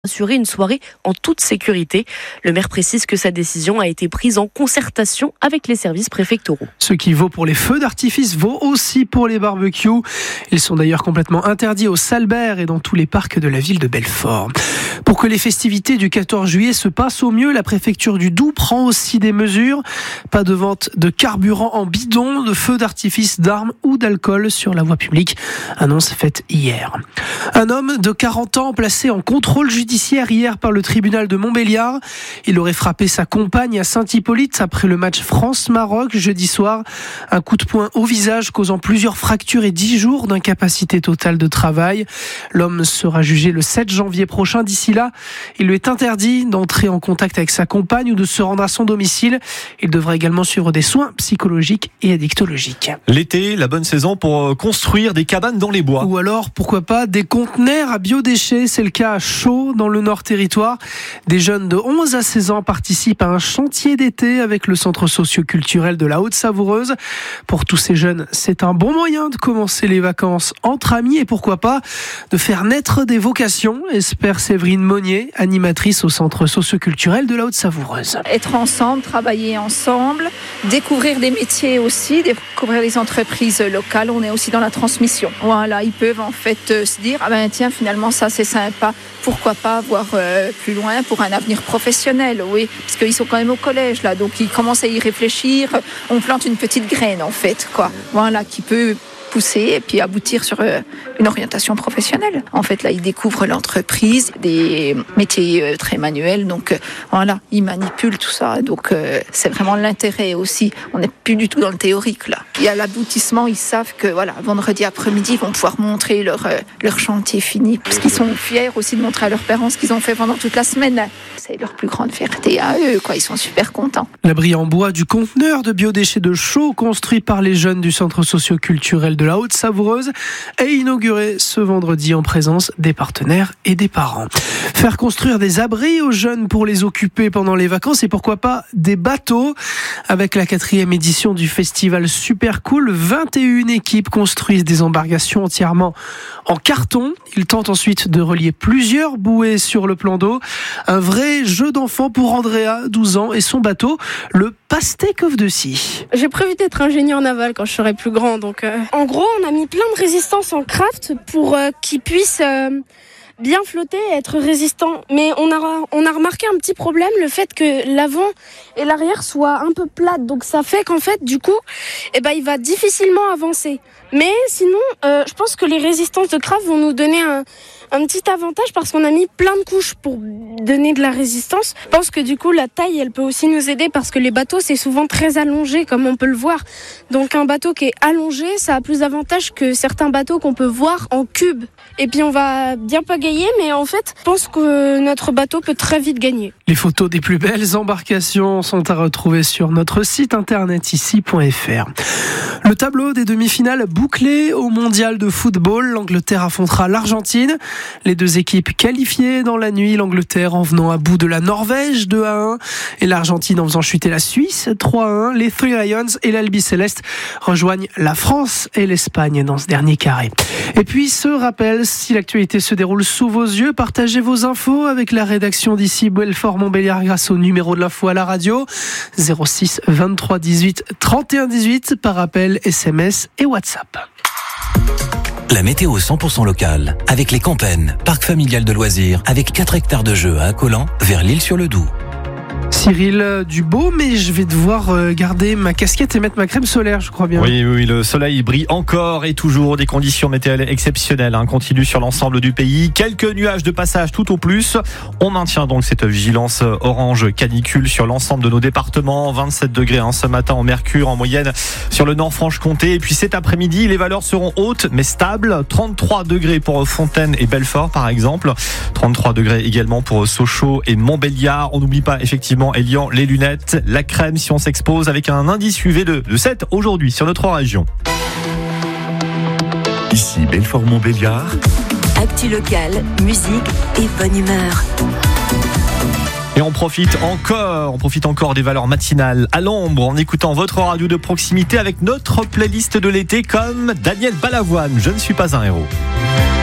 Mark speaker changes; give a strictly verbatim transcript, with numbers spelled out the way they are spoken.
Speaker 1: assurer une soirée en toute sécurité. Le maire précise que sa décision a été prise en concertation avec les services préfectoraux.
Speaker 2: Ce qui vaut pour les feux d'artifice vaut aussi pour les barbecues. Ils sont d'ailleurs complètement interdits au Salbert et dans tous les parcs de la ville de Belfort. Pour que les festivités du quatorze juillet se passent au mieux, la préfecture du Doubs prend aussi des mesures. Pas de vente de carburant en bidon, de feux d'artifice, d'armes ou d'alcool sur la voie publique. Annonce faite hier. Un homme de quarante ans placé en contrôle judiciaire hier par le tribunal de Montbéliard. Il aurait frappé sa compagne à Saint-Hippolyte après le match France-Maroc jeudi soir. Un coup de poing au visage causant plusieurs fractures et dix jours d'incapacité totale de travail. L'homme sera jugé le sept janvier prochain. D'ici là, il lui est interdit d'entrer en contact avec sa compagne ou de se rendre à son domicile. Il devra également suivre des soins psychologiques et addictologiques.
Speaker 3: L'été, la bonne saison pour construire des cabanes dans les bois.
Speaker 2: Ou alors, pourquoi pas, des conteneurs à biodéchets. C'est le cas à Chaux, dans le Nord Territoire. Des jeunes de onze à seize ans participent à un chantier d'été avec le centre socio-culturel de la Haute-Savoureuse. Pour tous ces jeunes, c'est un bon moyen de commencer les vacances entre amis et pourquoi pas de faire naître des vocations, espère Séverine Monnier, animatrice au centre socio-culturel de la Haute-Savoureuse.
Speaker 4: Être ensemble, travailler ensemble, découvrir des métiers aussi, découvrir les entreprises locales. On est aussi dans la transmission. Voilà, ils peuvent en fait euh, se dire, ah ben tiens, finalement ça c'est sympa. Pourquoi pas voir euh, plus loin pour un avenir professionnel, oui, parce qu'ils sont quand même au collège là, donc ils commencent à y réfléchir. On plante une petite graine en fait, quoi. Voilà, qui peut pousser et puis aboutir sur euh, une orientation professionnelle. En fait, là, ils découvrent l'entreprise, des métiers euh, très manuels, donc euh, voilà, ils manipulent tout ça. Donc euh, c'est vraiment l'intérêt aussi. On n'est plus du tout dans le théorique là. Et à l'aboutissement, ils savent que voilà, vendredi après-midi, ils vont pouvoir montrer leur euh, leur chantier fini, parce qu'ils sont fiers aussi de montrer à leurs parents ce qu'ils ont fait pendant toute la semaine. C'est leur plus grande fierté à eux, quoi. Ils sont super contents.
Speaker 2: L'abri en bois du conteneur de biodéchets de Chaux, construit par les jeunes du centre socio-culturel de la Haute-Savoureuse, est inauguré ce vendredi en présence des partenaires et des parents. Faire construire des abris aux jeunes pour les occuper pendant les vacances et pourquoi pas des bateaux. Avec la quatrième édition du festival Super Cool, vingt et une équipes construisent des embarcations entièrement en carton. Ils tentent ensuite de relier plusieurs bouées sur le plan d'eau. Un vrai jeu d'enfant pour Andrea, douze ans, et son bateau, le Pastèque of the Sea.
Speaker 5: J'ai prévu d'être ingénieur naval quand je serai plus grand. Donc, euh, en gros, on a mis plein de résistance en craft pour euh, qu'ils puissent euh, bien flotter et être résistants. Mais on a, on a remarqué un petit problème, le fait que l'avant et l'arrière soient un peu plates. Donc ça fait qu'en fait, du coup, eh ben, il va difficilement avancer. Mais sinon, euh, je pense que les résistances de craft vont nous donner un, un petit avantage parce qu'on a mis plein de couches pour donner de la résistance. Je pense que du coup, la taille, elle peut aussi nous aider parce que les bateaux, c'est souvent très allongé, comme on peut le voir. Donc un bateau qui est allongé, ça a plus d'avantages que certains bateaux qu'on peut voir en cube. Et puis on va bien pagayer, mais en fait, je pense que notre bateau peut très vite gagner.
Speaker 2: Les photos des plus belles embarcations sont à retrouver sur notre site internet ici point f r. Le tableau des demi-finales bouclé au mondial de football. L'Angleterre affrontera l'Argentine. Les deux équipes qualifiées dans la nuit. L'Angleterre en venant à bout de la Norvège deux à un et l'Argentine en faisant chuter la Suisse trois à un. Les Three Lions et l'Albi Céleste rejoignent la France et l'Espagne dans ce dernier carré. Et puis ce rappel, si l'actualité se déroule sous vos yeux, partagez vos infos avec la rédaction d'ici Belfort-Montbéliard grâce au numéro de l'info à la radio zéro six vingt-trois dix-huit trente et un dix-huit par appel, S M S et WhatsApp.
Speaker 6: La météo cent pour cent locale avec les Campennes, parc familial de loisirs avec quatre hectares de jeux à Accolant vers l'Île-sur-le-Doubs.
Speaker 2: Cyril Dubeau, mais je vais devoir garder ma casquette et mettre ma crème solaire, je crois bien.
Speaker 3: Oui, oui, le soleil brille encore et toujours. Des conditions météo exceptionnelles hein, continuent sur l'ensemble du pays. Quelques nuages de passage tout au plus. On maintient donc cette vigilance orange canicule sur l'ensemble de nos départements. vingt-sept degrés hein, ce matin en mercure en moyenne sur le Nord-Franche-Comté. Et puis cet après-midi, les valeurs seront hautes mais stables. trente-trois degrés pour Fontaine et Belfort par exemple. trente-trois degrés également pour Sochaux et Montbéliard. On n'oublie pas effectivement Elian, les lunettes, la crème si on s'expose avec un indice U V de, de sept aujourd'hui sur notre région.
Speaker 7: Ici Belfort-Montbéliard.
Speaker 8: Actu locale, musique et bonne humeur.
Speaker 3: Et on profite encore, on profite encore des valeurs matinales à l'ombre en écoutant votre radio de proximité avec notre playlist de l'été comme Daniel Balavoine, Je ne suis pas un héros.